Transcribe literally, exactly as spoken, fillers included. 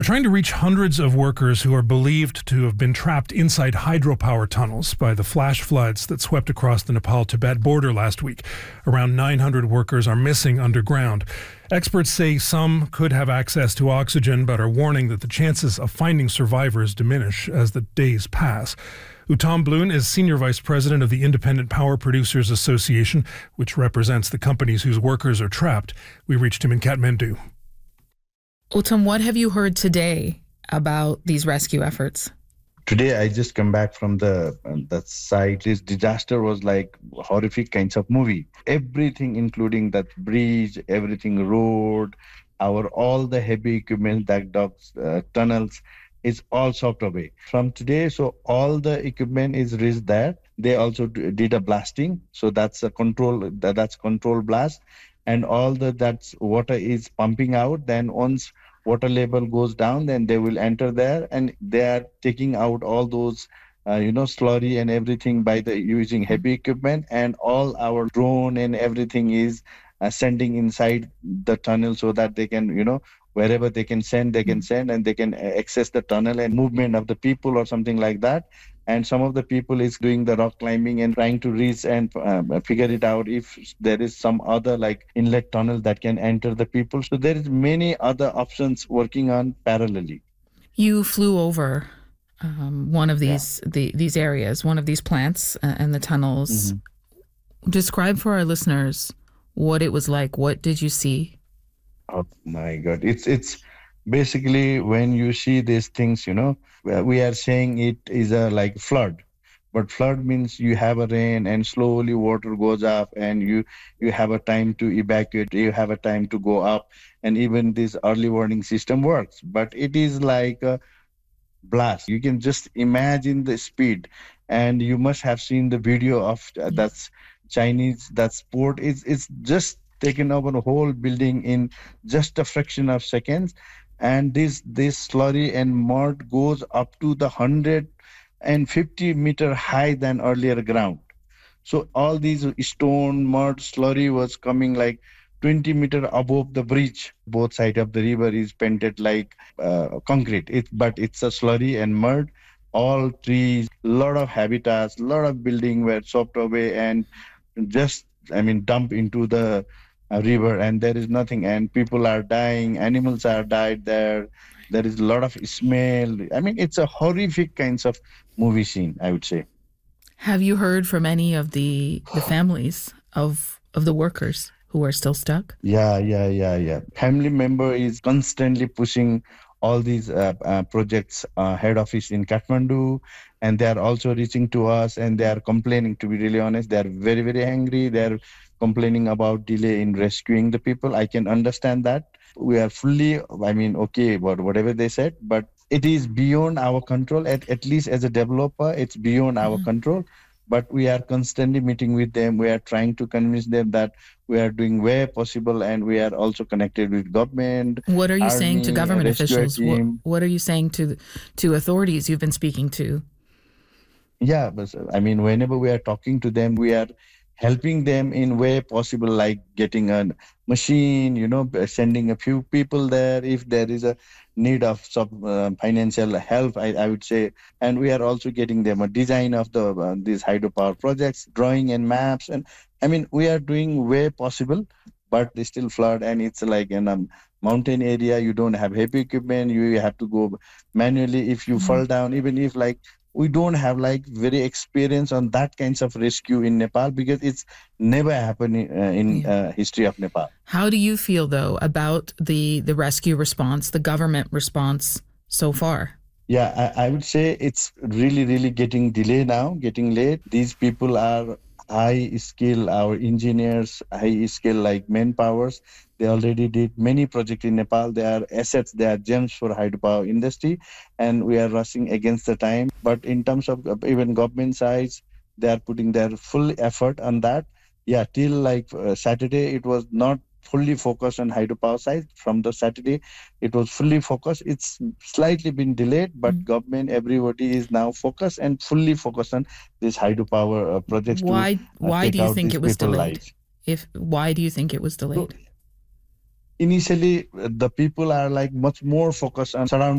are trying to reach hundreds of workers who are believed to have been trapped inside hydropower tunnels by the flash floods that swept across the Nepal-Tibet border last week. Around nine hundred workers are missing underground. Experts say some could have access to oxygen, but are warning that the chances of finding survivors diminish as the days pass. Uttam Bloon is Senior Vice President of the Independent Power Producers Association, which represents the companies whose workers are trapped. We reached him in Kathmandu. Uttam, what have you heard today about these rescue efforts? Today, I just come back from the uh, that site. This disaster was like horrific kinds of movie. Everything, including that bridge, everything, road, our all the heavy equipment, that docks, uh, tunnels, is all swept away. From today, so all the equipment is reached there. They also d- did a blasting, so that's a control. That, that's control blast, and all the that's water is pumping out. Then once water level goes down, then they will enter there, and they are taking out all those, uh, you know, slurry and everything by the using heavy equipment, and all our drone and everything is uh, sending inside the tunnel so that they can, you know, wherever they can send, they can send, and they can access the tunnel and movement of the people or something like that. And some of the people is doing the rock climbing and trying to reach and uh, figure it out if there is some other like inlet tunnel that can enter the people. So there is many other options working on parallelly. You flew over um, one of these yeah. the, these areas, one of these plants uh, and the tunnels. Mm-hmm. Describe for our listeners what it was like. What did you see? Oh my God. It's it's basically when you see these things, you know, we are saying it is a like flood, but flood means you have a rain and slowly water goes up and you, you have a time to evacuate, you have a time to go up, and even this early warning system works. But it is like a blast. You can just imagine the speed, and you must have seen the video of uh, that's Chinese, that sport. It's, it's just taken over a whole building in just a fraction of seconds. And this this slurry and mud goes up to the one hundred fifty meter high than earlier ground. So all these stone, mud, slurry was coming like twenty meter above the bridge. Both sides of the river is painted like uh, concrete, it, but it's a slurry and mud. All trees, a lot of habitats, a lot of building were swept away and just, I mean, dumped into the a river, and there is nothing, and people are dying, animals are died there. There is a lot of smell. I mean, it's a horrific kinds of movie scene, I would say. Have you heard from any of the the families of of the workers who are still stuck? Yeah, yeah, yeah, yeah. Family member is constantly pushing all these uh, uh, projects uh, head office in Kathmandu, and they are also reaching to us, and they are complaining. To be really honest, they are very, very angry. They are complaining about delay in rescuing the people. I can understand that. We are fully, I mean, okay about whatever they said, but it is beyond our control. At, at least as a developer, it's beyond our mm-hmm. control. But we are constantly meeting with them. We are trying to convince them that we are doing where possible, and we are also connected with government. What are you army, saying to government officials? What, What, what are you saying to to authorities you've been speaking to? Yeah, but I mean, whenever we are talking to them, we are helping them in way possible, like getting a machine, you know, sending a few people there if there is a need of some uh, financial help, I, I would say. And we are also getting them a design of the uh, these hydropower projects, drawing and maps. And I mean, we are doing way possible, but they still flood, and it's like in a mountain area, you don't have heavy equipment, you have to go manually. If you mm-hmm. fall down, even if like we don't have like very experience on that kinds of rescue in Nepal, because it's never happened in, uh, in yeah. uh, history of Nepal. How do you feel though about the the rescue response, the government response so far? Yeah, I, I would say it's really, really getting delayed now, getting late. These people are high skill, our engineers, high skill like manpowers. They already did many projects in Nepal. They are assets, they are gems for hydropower industry, and we are rushing against the time. But in terms of even government sides, they are putting their full effort on that. Yeah, till like uh, Saturday, it was not fully focused on hydropower side. From the Saturday, it was fully focused. It's slightly been delayed, but mm. government, everybody is now focused and fully focused on this hydropower uh, projects. Why? To, uh, why do you think it was delayed? Lives. If why do you think it was delayed? So, initially, the people are like much more focused on surrounding